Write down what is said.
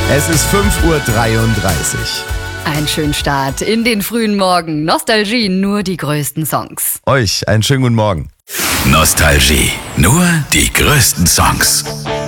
Es ist 5:33 Uhr. Ein schönen Start in den frühen Morgen. Nostalgie, nur die größten Songs. Euch einen schönen guten Morgen. Nostalgie, nur die größten Songs.